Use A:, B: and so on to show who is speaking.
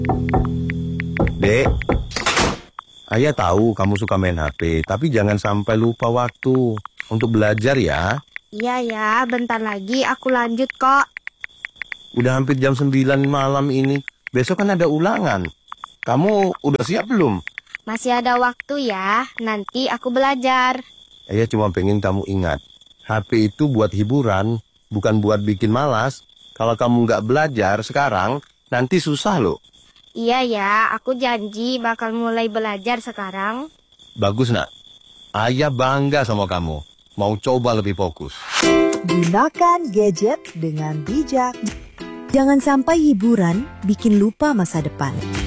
A: Dek, Ayah tahu kamu suka main HP, tapi jangan sampai lupa waktu untuk belajar ya.
B: Iya ya, bentar lagi aku lanjut kok.
A: Udah hampir jam 9 malam ini. Besok kan ada ulangan. Kamu udah siap belum?
B: Masih ada waktu ya, nanti aku belajar.
A: Ayah cuma pengen kamu ingat, HP itu buat hiburan, bukan buat bikin malas. Kalau kamu nggak belajar sekarang, nanti susah loh.
B: Iya ya, aku janji bakal mulai belajar sekarang.
A: Bagus nak, Ayah bangga sama kamu. Mau coba lebih fokus.
C: Gunakan gadget dengan bijak. Jangan sampai hiburan bikin lupa masa depan.